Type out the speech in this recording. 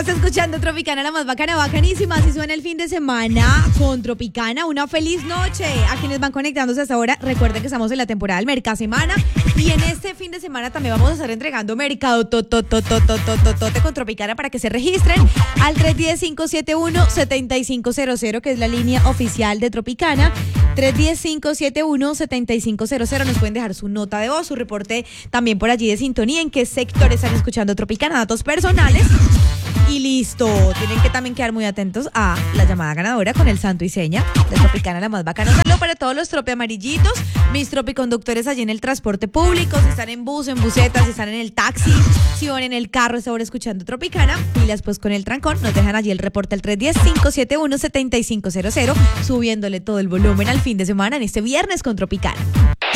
Está escuchando Tropicana, la más bacana, bacanísima. Así suena el fin de semana con Tropicana. Una feliz noche a quienes van conectándose hasta ahora. Recuerden que estamos en la temporada del Mercado Semana. Y en este fin de semana también vamos a estar entregando Mercado con Tropicana para que se registren al 310-571-7500, que es la línea oficial de Tropicana. 310-571-7500. Nos pueden dejar su nota de voz, su reporte también por allí de sintonía, en qué sector están escuchando Tropicana, datos personales. Y listo, tienen que también quedar muy atentos a la llamada ganadora con el santo y seña de Tropicana, la más bacana. Un saludo para todos los tropi amarillitos, mis tropiconductores allí en el transporte público, si están en bus, en buseta, si están en el taxi, si van en el carro, esta hora escuchando Tropicana, pilas pues con el trancón, nos dejan allí el reporte al 310-571-7500, subiéndole todo el volumen al fin de semana en este viernes con Tropicana.